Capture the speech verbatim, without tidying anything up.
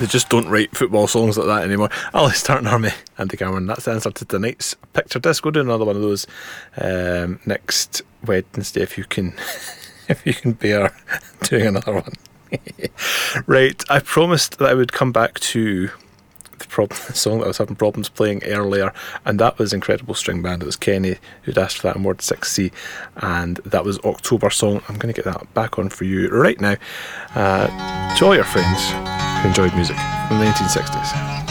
They just don't write football songs like that anymore. Alistair Army, Andy Cameron. That's the answer to tonight's Picture Disc. We'll do another one of those um, next Wednesday if you can, if you can bear doing another one. Right, I promised that I would come back to the, problem, the song that I was having problems playing earlier, and that was Incredible String Band. It was Kenny who'd asked for that in Ward six C, and that was October Song. I'm going to get that back on for you right now. Uh, to all your friends who enjoyed music from the nineteen sixties.